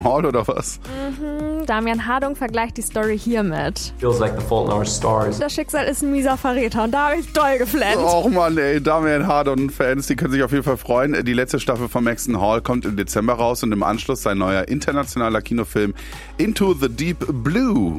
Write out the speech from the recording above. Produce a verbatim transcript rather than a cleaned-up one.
Hall oder was? Mhm, Damian Hardung vergleicht die Story hiermit. Feels like The Fault in Our Stars. Das Schicksal ist ein mieser Verräter und da habe ich doll geflennt. Och man, ey, Damian Hardung-Fans, die können sich auf jeden Fall freuen. Die letzte Staffel von Maxton Hall kommt im Dezember raus und im Anschluss sein neuer internationaler Kinofilm Into the Deep Blue.